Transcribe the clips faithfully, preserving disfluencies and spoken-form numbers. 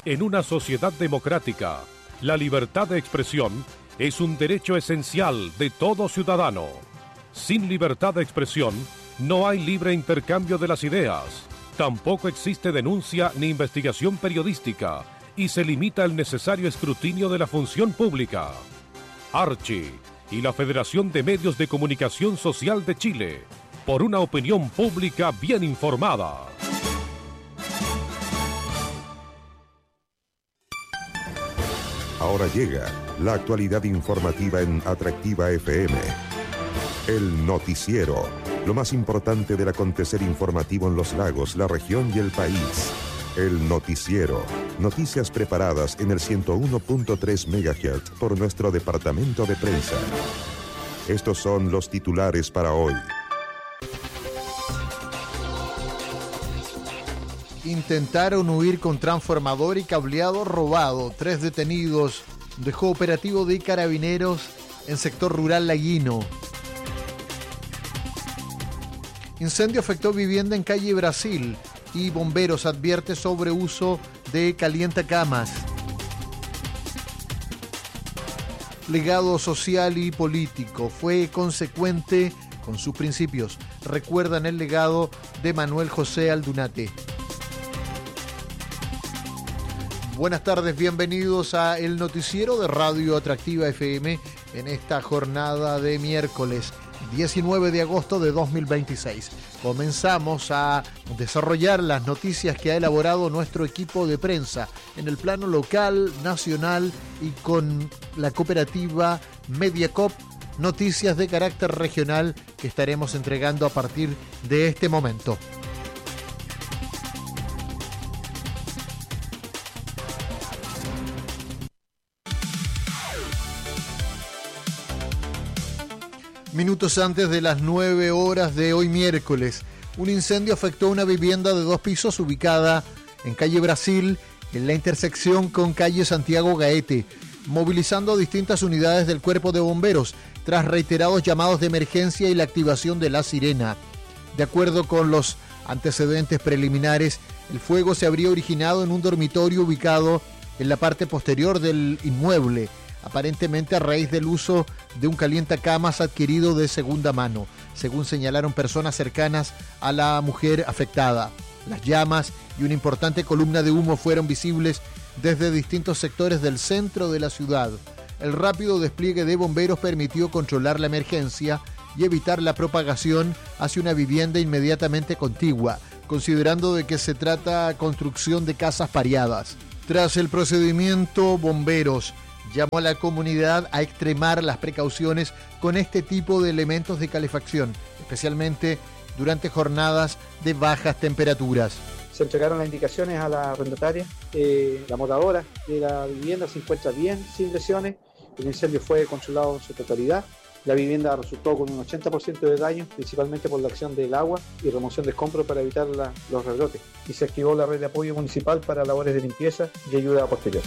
En una sociedad democrática, la libertad de expresión es un derecho esencial de todo ciudadano. Sin libertad de expresión, no hay libre intercambio de las ideas. Tampoco existe denuncia ni investigación periodística y se limita el necesario escrutinio de la función pública. Archi y la Federación de Medios de Comunicación Social de Chile, por una opinión pública bien informada. Ahora llega la actualidad informativa en Atractiva F M. El noticiero, lo más importante del acontecer informativo en los lagos, la región y el país. El noticiero, noticias preparadas en el ciento uno punto tres megahertz por nuestro departamento de prensa. Estos son los titulares para hoy. Intentaron huir con transformador y cableado robado. Tres detenidos. Dejó operativo de carabineros en sector rural laguino. Incendio afectó vivienda en calle Brasil y bomberos advierte sobre uso de calientacamas. Legado social y político. Fue consecuente con sus principios. Recuerdan el legado de Manuel José Aldunate. Buenas tardes, bienvenidos a el noticiero de Radio Atractiva F M en esta jornada de miércoles diecinueve de agosto de dos mil veintiséis. Comenzamos a desarrollar las noticias que ha elaborado nuestro equipo de prensa en el plano local, nacional y con la cooperativa Mediacop, noticias de carácter regional que estaremos entregando a partir de este momento. Minutos antes de las nueve horas de hoy miércoles, un incendio afectó una vivienda de dos pisos ubicada en calle Brasil, en la intersección con calle Santiago Gaete, movilizando distintas unidades del cuerpo de bomberos tras reiterados llamados de emergencia y la activación de la sirena. De acuerdo con los antecedentes preliminares, el fuego se habría originado en un dormitorio ubicado en la parte posterior del inmueble, aparentemente a raíz del uso de un calientacamas adquirido de segunda mano, según señalaron personas cercanas a la mujer afectada. Las llamas y una importante columna de humo fueron visibles desde distintos sectores del centro de la ciudad. El rápido despliegue de bomberos permitió controlar la emergencia y evitar la propagación hacia una vivienda inmediatamente contigua, considerando de que se trata de construcción de casas pareadas. Tras el procedimiento, bomberos llamó a la comunidad a extremar las precauciones con este tipo de elementos de calefacción, especialmente durante jornadas de bajas temperaturas. Se entregaron las indicaciones a la arrendataria, eh, la moradora de la vivienda se encuentra bien, sin lesiones, el incendio fue controlado en su totalidad, la vivienda resultó con un ochenta por ciento de daño, principalmente por la acción del agua y remoción de escombros para evitar la, los rebrotes, y se activó la red de apoyo municipal para labores de limpieza y ayuda posterior.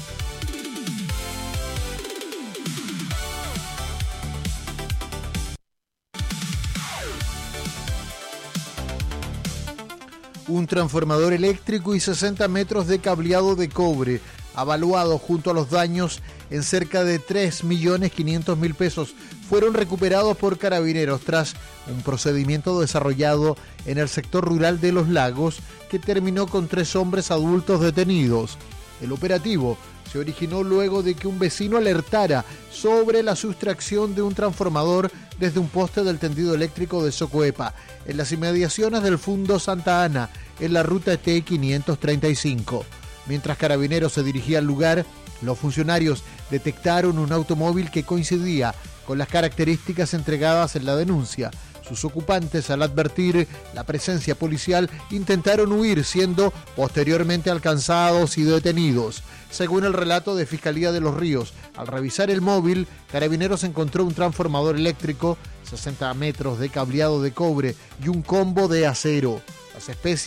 Un transformador eléctrico y sesenta metros de cableado de cobre, avaluado junto a los daños en cerca de tres millones quinientos mil pesos, fueron recuperados por carabineros tras un procedimiento desarrollado en el sector rural de Los Lagos que terminó con tres hombres adultos detenidos. El operativo se originó luego de que un vecino alertara sobre la sustracción de un transformador desde un poste del tendido eléctrico de Socoepa, en las inmediaciones del Fundo Santa Ana, en la ruta T quinientos treinta y cinco. Mientras Carabineros se dirigía al lugar, los funcionarios detectaron un automóvil que coincidía con las características entregadas en la denuncia. Sus ocupantes, al advertir la presencia policial, intentaron huir, siendo posteriormente alcanzados y detenidos. Según el relato de Fiscalía de Los Ríos, al revisar el móvil, Carabineros encontró un transformador eléctrico, sesenta metros de cableado de cobre y un combo de acero. Las especies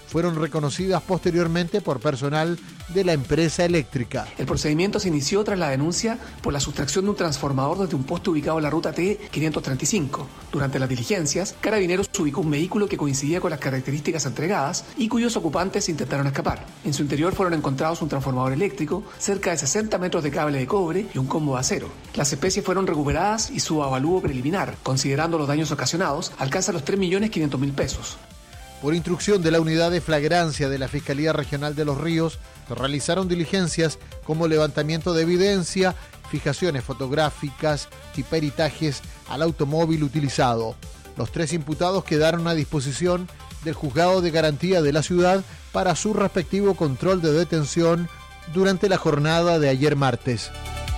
fueron reconocidas posteriormente por personal de la empresa eléctrica. El procedimiento se inició tras la denuncia por la sustracción de un transformador desde un poste ubicado en la ruta T quinientos treinta y cinco. Durante las diligencias, Carabineros ubicó un vehículo que coincidía con las características entregadas y cuyos ocupantes intentaron escapar. En su interior fueron encontrados un transformador eléctrico, cerca de sesenta metros de cable de cobre y un combo de acero. Las especies fueron recuperadas y su avalúo preliminar, considerando los daños ocasionados, alcanza los tres millones quinientos mil pesos. Por instrucción de la Unidad de Flagrancia de la Fiscalía Regional de Los Ríos, se realizaron diligencias como levantamiento de evidencia, fijaciones fotográficas y peritajes al automóvil utilizado. Los tres imputados quedaron a disposición del Juzgado de Garantía de la ciudad para su respectivo control de detención durante la jornada de ayer martes.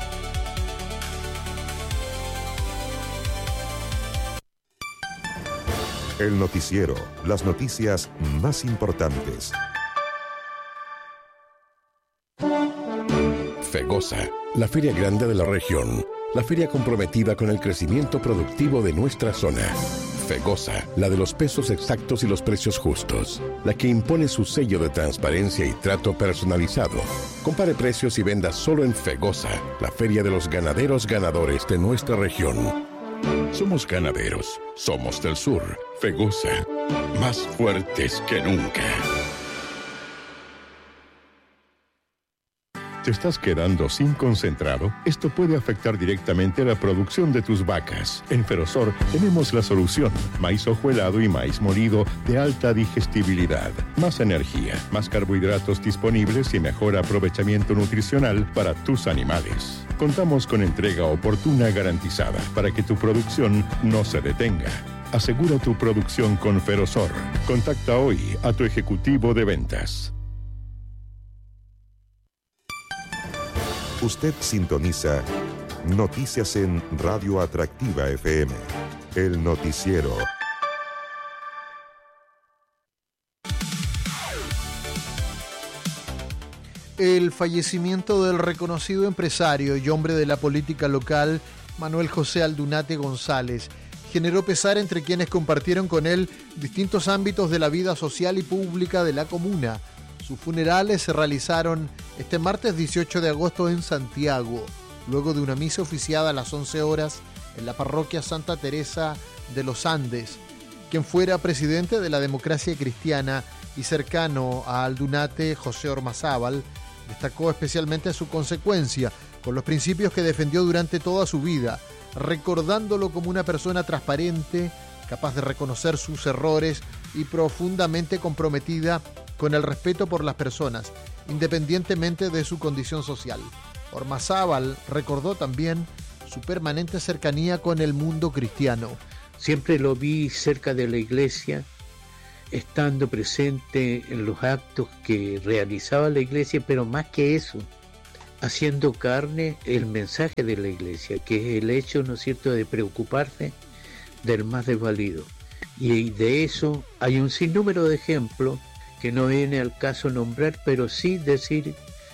El noticiero, las noticias más importantes. FEGOSA, la feria grande de la región, la feria comprometida con el crecimiento productivo de nuestra zona. FEGOSA, la de los pesos exactos y los precios justos, la que impone su sello de transparencia y trato personalizado. Compare precios y venda solo en FEGOSA, la feria de los ganaderos ganadores de nuestra región. Somos ganaderos, somos del sur, FEGOSA, más fuertes que nunca. ¿Te estás quedando sin concentrado? Esto puede afectar directamente la producción de tus vacas. En Ferosor tenemos la solución. Maíz hojuelado y maíz molido de alta digestibilidad. Más energía, más carbohidratos disponibles y mejor aprovechamiento nutricional para tus animales. Contamos con entrega oportuna garantizada para que tu producción no se detenga. Asegura tu producción con Ferosor. Contacta hoy a tu ejecutivo de ventas. Usted sintoniza Noticias en Radio Atractiva F M, el noticiero. El fallecimiento del reconocido empresario y hombre de la política local, Manuel José Aldunate González, generó pesar entre quienes compartieron con él distintos ámbitos de la vida social y pública de la comuna. Sus funerales se realizaron este martes dieciocho de agosto en Santiago, luego de una misa oficiada a las once horas en la parroquia Santa Teresa de los Andes. Quien fuera presidente de la Democracia Cristiana y cercano a Aldunate, José Ormazábal, destacó especialmente su consecuencia con los principios que defendió durante toda su vida, recordándolo como una persona transparente, capaz de reconocer sus errores y profundamente comprometida con el respeto por las personas, independientemente de su condición social. Ormazábal recordó también su permanente cercanía con el mundo cristiano. Siempre lo vi cerca de la iglesia, estando presente en los actos que realizaba la iglesia, pero más que eso, haciendo carne el mensaje de la iglesia, que es el hecho, ¿no es cierto?, de preocuparse del más desvalido. Y de eso hay un sinnúmero de ejemplos que no viene al caso nombrar, pero sí decir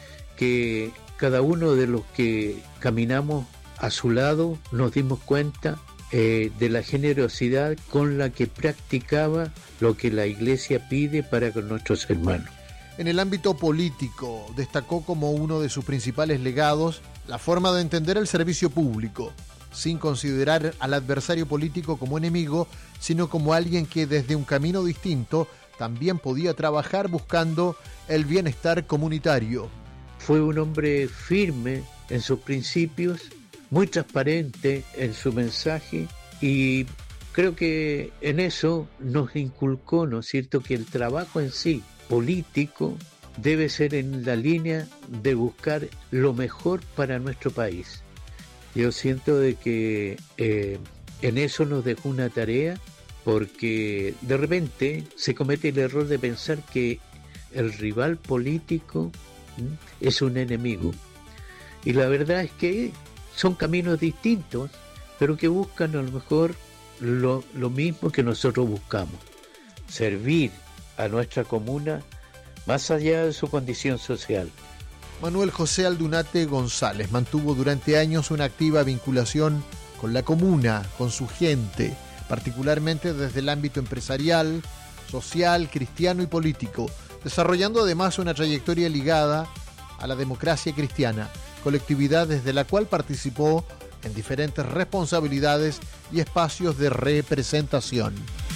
que cada uno de los que caminamos a su lado nos dimos cuenta eh, de la generosidad con la que practicaba lo que la iglesia pide para con nuestros hermanos. En el ámbito político, destacó como uno de sus principales legados la forma de entender el servicio público, sin considerar al adversario político como enemigo, sino como alguien que desde un camino distinto también podía trabajar buscando el bienestar comunitario. Fue un hombre firme en sus principios, muy transparente en su mensaje, y creo que en eso nos inculcó, ¿no es cierto?, que el trabajo en sí, político, debe ser en la línea de buscar lo mejor para nuestro país. Yo siento de que eh, en eso nos dejó una tarea, porque de repente se comete el error de pensar que el rival político ¿m? es un enemigo. Y la verdad es que son caminos distintos, pero que buscan a lo mejor lo, lo mismo que nosotros buscamos: servir a nuestra comuna más allá de su condición social. Manuel José Aldunate González mantuvo durante años una activa vinculación con la comuna, con su gente, particularmente desde el ámbito empresarial, social, cristiano y político, desarrollando además una trayectoria ligada a la democracia cristiana, colectividad desde la cual participó en diferentes responsabilidades y espacios de representación.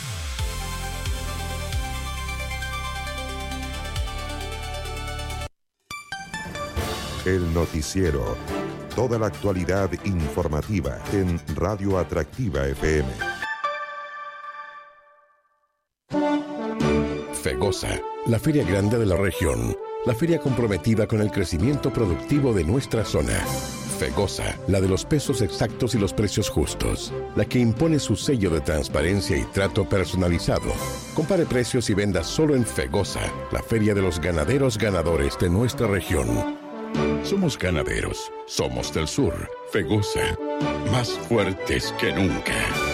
El noticiero. Toda la actualidad informativa en Radio Atractiva F M. FEGOSA, la feria grande de la región. La feria comprometida con el crecimiento productivo de nuestra zona. FEGOSA, la de los pesos exactos y los precios justos. La que impone su sello de transparencia y trato personalizado. Compare precios y venda solo en FEGOSA, la feria de los ganaderos ganadores de nuestra región. Somos ganaderos, somos del sur. FEGOSA, más fuertes que nunca.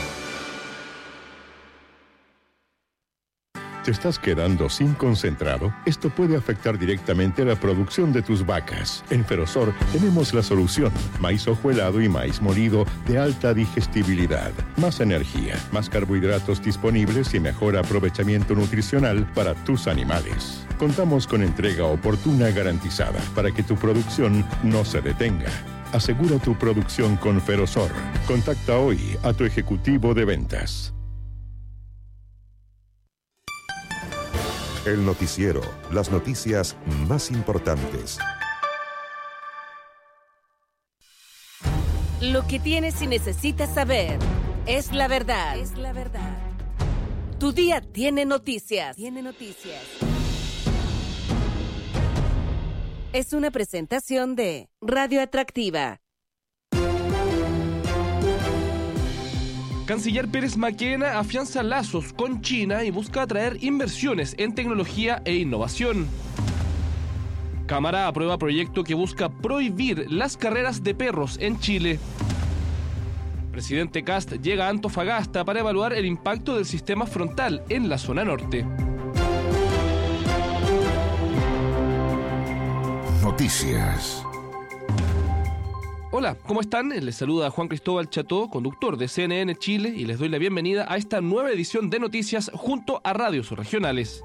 ¿Te estás quedando sin concentrado? Esto puede afectar directamente la producción de tus vacas. En Ferosor tenemos la solución. Maíz hojuelado y maíz molido de alta digestibilidad. Más energía, más carbohidratos disponibles y mejor aprovechamiento nutricional para tus animales. Contamos con entrega oportuna garantizada para que tu producción no se detenga. Asegura tu producción con Ferosor. Contacta hoy a tu ejecutivo de ventas. El noticiero, las noticias más importantes. Lo que tienes y necesitas saber es la verdad. Es la verdad. Tu día tiene noticias. Tiene noticias. Es una presentación de Radio Atractiva. Canciller Pérez Maquena afianza lazos con China y busca atraer inversiones en tecnología e innovación. Cámara aprueba proyecto que busca prohibir las carreras de perros en Chile. Presidente Kast llega a Antofagasta para evaluar el impacto del sistema frontal en la zona norte. Noticias. Hola, ¿cómo están? Les saluda Juan Cristóbal Cható, conductor de C N N Chile, y les doy la bienvenida a esta nueva edición de Noticias junto a radios regionales.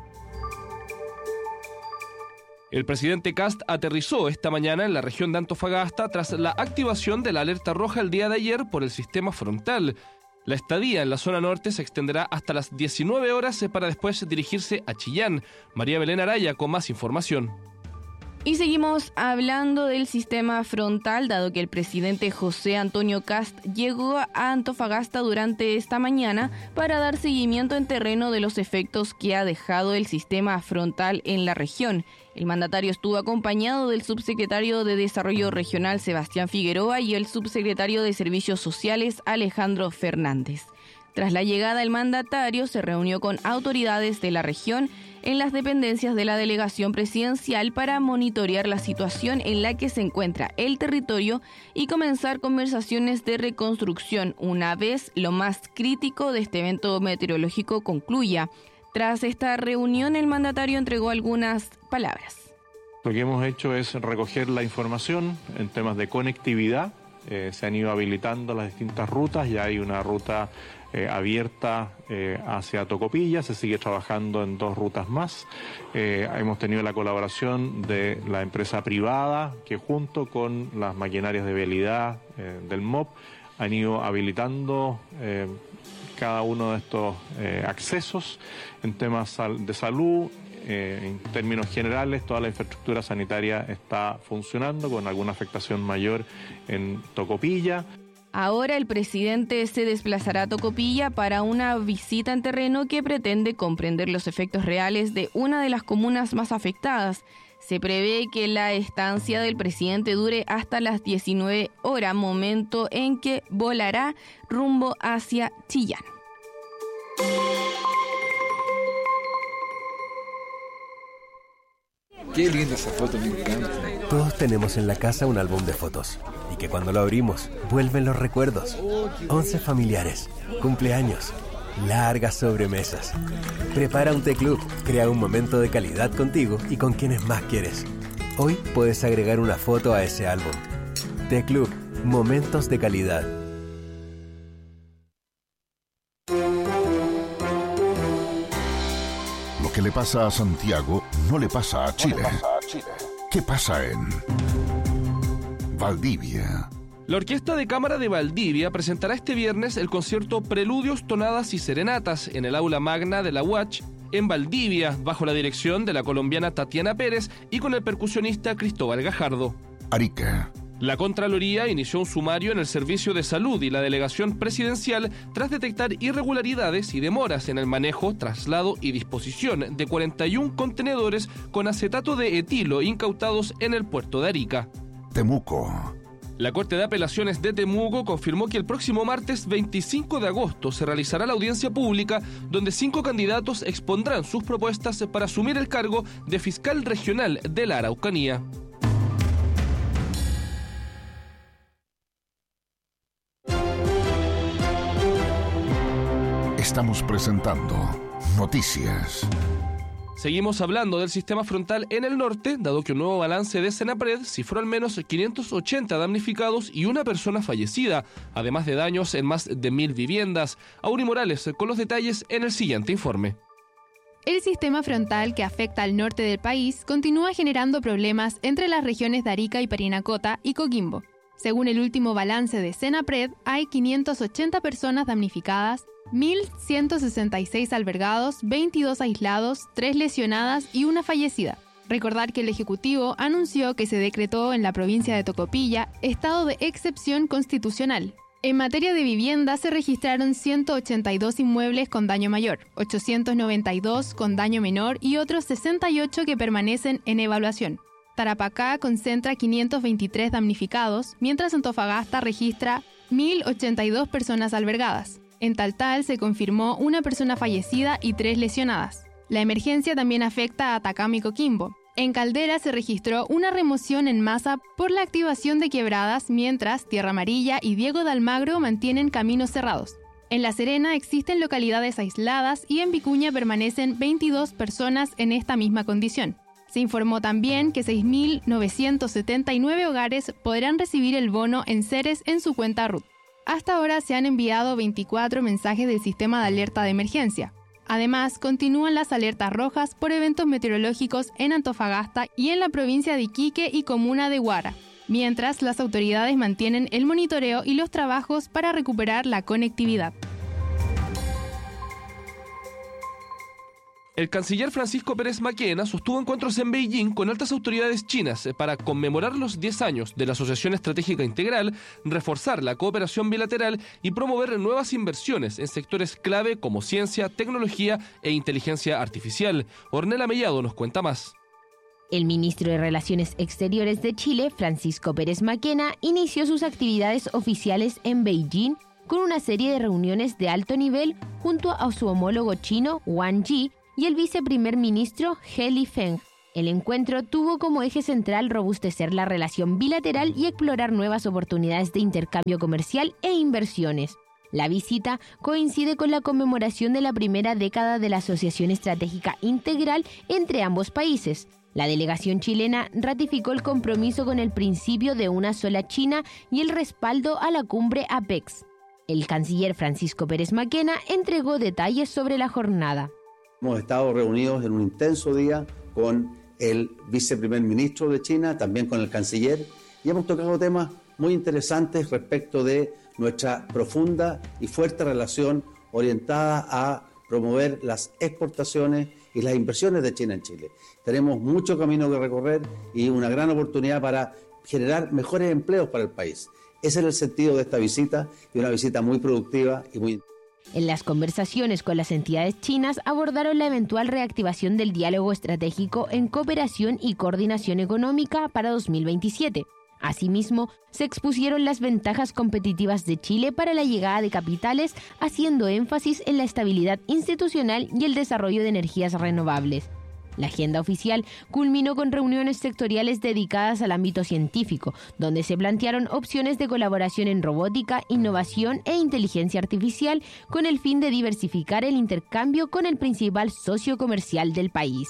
El presidente Kast aterrizó esta mañana en la región de Antofagasta tras la activación de la alerta roja el día de ayer por el sistema frontal. La estadía en la zona norte se extenderá hasta las diecinueve horas para después dirigirse a Chillán. María Belén Araya con más información. Y seguimos hablando del sistema frontal, dado que el presidente José Antonio Kast llegó a Antofagasta durante esta mañana para dar seguimiento en terreno de los efectos que ha dejado el sistema frontal en la región. El mandatario estuvo acompañado del subsecretario de Desarrollo Regional Sebastián Figueroa y el subsecretario de Servicios Sociales Alejandro Fernández. Tras la llegada del mandatario, se reunió con autoridades de la región en las dependencias de la delegación presidencial para monitorear la situación en la que se encuentra el territorio y comenzar conversaciones de reconstrucción una vez lo más crítico de este evento meteorológico concluya. Tras esta reunión, el mandatario entregó algunas palabras. Lo que hemos hecho es recoger la información en temas de conectividad. Eh, se han ido habilitando las distintas rutas, ya hay una ruta eh, abierta eh, hacia Tocopilla, se sigue trabajando en dos rutas más. Eh, hemos tenido la colaboración de la empresa privada que junto con las maquinarias de vialidad eh, del M O P han ido habilitando eh, cada uno de estos eh, accesos en temas de salud. Eh, en términos generales, toda la infraestructura sanitaria está funcionando con alguna afectación mayor en Tocopilla. Ahora el presidente se desplazará a Tocopilla para una visita en terreno que pretende comprender los efectos reales de una de las comunas más afectadas. Se prevé que la estancia del presidente dure hasta las diecinueve horas, momento en que volará rumbo hacia Chillán. Qué linda esa foto, me encanta. Todos tenemos en la casa un álbum de fotos y que cuando lo abrimos vuelven los recuerdos. Once familiares, cumpleaños, largas sobremesas. Prepara un té club, crea un momento de calidad contigo y con quienes más quieres. Hoy puedes agregar una foto a ese álbum. Té Club, momentos de calidad. que le pasa a Santiago no le pasa a Chile. No le pasa a Chile. ¿Qué pasa en Valdivia? La Orquesta de Cámara de Valdivia presentará este viernes el concierto Preludios, Tonadas y Serenatas en el aula magna de la U A C H en Valdivia, bajo la dirección de la colombiana Tatiana Pérez y con el percusionista Cristóbal Gajardo. Arica. La Contraloría inició un sumario en el Servicio de Salud y la Delegación Presidencial tras detectar irregularidades y demoras en el manejo, traslado y disposición de cuarenta y uno contenedores con acetato de etilo incautados en el puerto de Arica. Temuco. La Corte de Apelaciones de Temuco confirmó que el próximo martes veinticinco de agosto se realizará la audiencia pública donde cinco candidatos expondrán sus propuestas para asumir el cargo de fiscal regional de la Araucanía. Estamos presentando Noticias. Seguimos hablando del sistema frontal en el norte, dado que un nuevo balance de Senapred cifró al menos quinientos ochenta damnificados y una persona fallecida, además de daños en más de mil viviendas. Auri Morales con los detalles en el siguiente informe. El sistema frontal que afecta al norte del país continúa generando problemas entre las regiones de Arica y Parinacota y Coquimbo. Según el último balance de Senapred, hay quinientas ochenta personas damnificadas, mil ciento sesenta y seis albergados, veintidós aislados, tres lesionadas y una fallecida. Recordar que el Ejecutivo anunció que se decretó en la provincia de Tocopilla estado de excepción constitucional. En materia de vivienda se registraron ciento ochenta y dos inmuebles con daño mayor, ochocientos noventa y dos con daño menor y otros sesenta y ocho que permanecen en evaluación. Tarapacá concentra quinientos veintitrés damnificados, mientras Antofagasta registra mil ochenta y dos personas albergadas. En Taltal se confirmó una persona fallecida y tres lesionadas. La emergencia también afecta a Atacama y Coquimbo. En Caldera se registró una remoción en masa por la activación de quebradas, mientras Tierra Amarilla y Diego de Almagro mantienen caminos cerrados. En La Serena existen localidades aisladas y en Vicuña permanecen veintidós personas en esta misma condición. Se informó también que seis mil novecientos setenta y nueve hogares podrán recibir el bono en Ceres en su cuenta R U T. Hasta ahora se han enviado veinticuatro mensajes del sistema de alerta de emergencia. Además, continúan las alertas rojas por eventos meteorológicos en Antofagasta y en la provincia de Iquique y comuna de Huara, mientras las autoridades mantienen el monitoreo y los trabajos para recuperar la conectividad. El canciller Francisco Pérez Maquena sostuvo encuentros en Beijing con altas autoridades chinas para conmemorar los diez años de la Asociación Estratégica Integral, reforzar la cooperación bilateral y promover nuevas inversiones en sectores clave como ciencia, tecnología e inteligencia artificial. Ornella Mellado nos cuenta más. El ministro de Relaciones Exteriores de Chile, Francisco Pérez Maquena, inició sus actividades oficiales en Beijing con una serie de reuniones de alto nivel junto a su homólogo chino, Wang Yi, y el viceprimer ministro He Lifeng. El encuentro tuvo como eje central robustecer la relación bilateral y explorar nuevas oportunidades de intercambio comercial e inversiones. La visita coincide con la conmemoración de la primera década de la Asociación Estratégica Integral entre ambos países. La delegación chilena ratificó el compromiso con el principio de una sola China y el respaldo a la cumbre APEX. El canciller Francisco Pérez Maquena entregó detalles sobre la jornada. Hemos estado reunidos en un intenso día con el viceprimer ministro de China, también con el canciller, y hemos tocado temas muy interesantes respecto de nuestra profunda y fuerte relación orientada a promover las exportaciones y las inversiones de China en Chile. Tenemos mucho camino que recorrer y una gran oportunidad para generar mejores empleos para el país. Ese es el sentido de esta visita, y una visita muy productiva y muy... En las conversaciones con las entidades chinas abordaron la eventual reactivación del diálogo estratégico en cooperación y coordinación económica para dos mil veintisiete. Asimismo, se expusieron las ventajas competitivas de Chile para la llegada de capitales, haciendo énfasis en la estabilidad institucional y el desarrollo de energías renovables. La agenda oficial culminó con reuniones sectoriales dedicadas al ámbito científico, donde se plantearon opciones de colaboración en robótica, innovación e inteligencia artificial, con el fin de diversificar el intercambio con el principal socio comercial del país.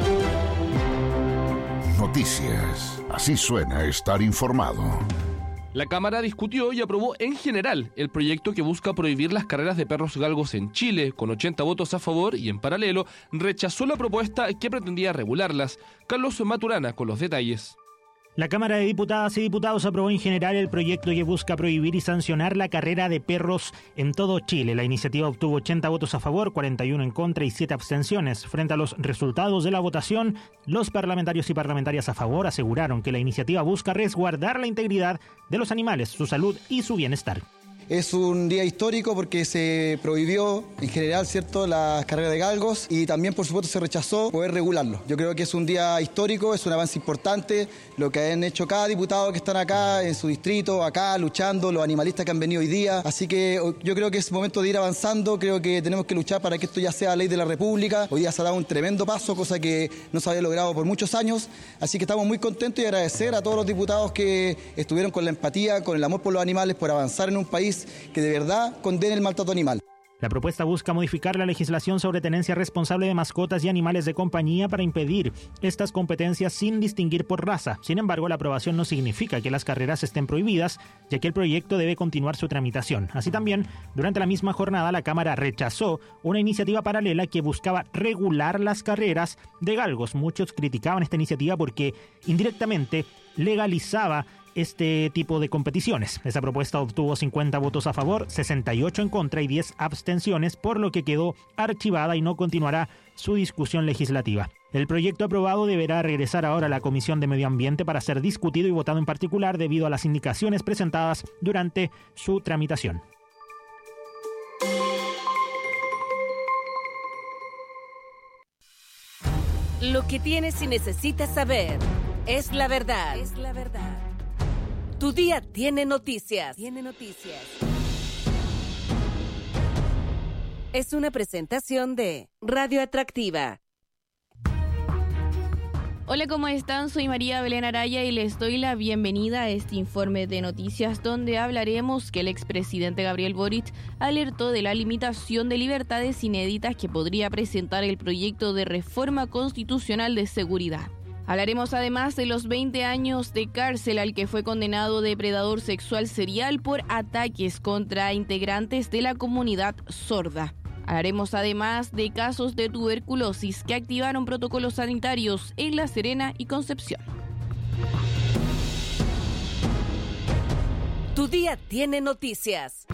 Noticias. Así suena estar informado. La Cámara discutió y aprobó en general el proyecto que busca prohibir las carreras de perros galgos en Chile, con ochenta votos a favor, y en paralelo rechazó la propuesta que pretendía regularlas. Carlos Maturana con los detalles. La Cámara de Diputadas y Diputados aprobó en general el proyecto que busca prohibir y sancionar la carrera de perros en todo Chile. La iniciativa obtuvo ochenta votos a favor, cuarenta y uno en contra y siete abstenciones. Frente a los resultados de la votación, los parlamentarios y parlamentarias a favor aseguraron que la iniciativa busca resguardar la integridad de los animales, su salud y su bienestar. Es un día histórico porque se prohibió en general, ¿cierto?, las carreras de galgos y también, por supuesto, se rechazó poder regularlo. Yo creo que es un día histórico, es un avance importante, lo que han hecho cada diputado que están acá en su distrito, acá luchando, los animalistas que han venido hoy día. Así que yo creo que es momento de ir avanzando, creo que tenemos que luchar para que esto ya sea ley de la República. Hoy día se ha dado un tremendo paso, cosa que no se había logrado por muchos años, así que estamos muy contentos y agradecer a todos los diputados que estuvieron con la empatía, con el amor por los animales, por avanzar en un país que de verdad condene el maltrato animal. La propuesta busca modificar la legislación sobre tenencia responsable de mascotas y animales de compañía para impedir estas competencias sin distinguir por raza. Sin embargo, la aprobación no significa que las carreras estén prohibidas, ya que el proyecto debe continuar su tramitación. Así también, durante la misma jornada, la Cámara rechazó una iniciativa paralela que buscaba regular las carreras de galgos. Muchos criticaban esta iniciativa porque indirectamente legalizaba este tipo de competiciones. Esa propuesta obtuvo cincuenta votos a favor, sesenta y ocho en contra y diez abstenciones, por lo que quedó archivada y no continuará su discusión legislativa. El proyecto aprobado deberá regresar ahora a la Comisión de Medio Ambiente para ser discutido y votado en particular debido a las indicaciones presentadas durante su tramitación. Lo que tienes y necesitas saber es la verdad. Es la verdad. Tu día tiene noticias. Tiene noticias. Es una presentación de Radio Atractiva. Hola, ¿cómo están? Soy María Belén Araya y les doy la bienvenida a este informe de noticias donde hablaremos que el expresidente Gabriel Boric alertó de la limitación de libertades inéditas que podría presentar el proyecto de reforma constitucional de seguridad. Hablaremos además de los veinte años de cárcel al que fue condenado depredador sexual serial por ataques contra integrantes de la comunidad sorda. Hablaremos además de casos de tuberculosis que activaron protocolos sanitarios en La Serena y Concepción. Tu día tiene noticias.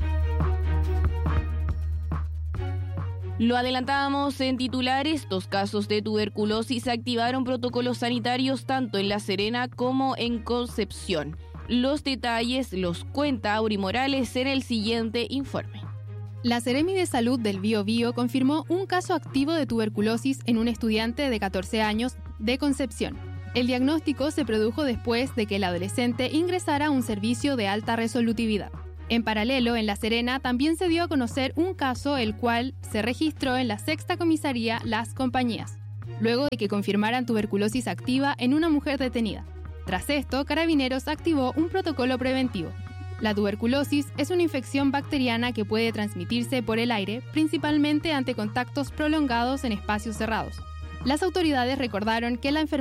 Lo adelantábamos en titulares, dos casos de tuberculosis activaron protocolos sanitarios tanto en La Serena como en Concepción. Los detalles los cuenta Auri Morales en el siguiente informe. La Seremi de Salud del Biobío confirmó un caso activo de tuberculosis en un estudiante de catorce años de Concepción. El diagnóstico se produjo después de que el adolescente ingresara a un servicio de alta resolutividad. En paralelo, en La Serena también se dio a conocer un caso el cual se registró en la sexta comisaría Las Compañías, luego de que confirmaran tuberculosis activa en una mujer detenida. Tras esto, Carabineros activó un protocolo preventivo. La tuberculosis es una infección bacteriana que puede transmitirse por el aire, principalmente ante contactos prolongados en espacios cerrados. Las autoridades recordaron que la enfermedad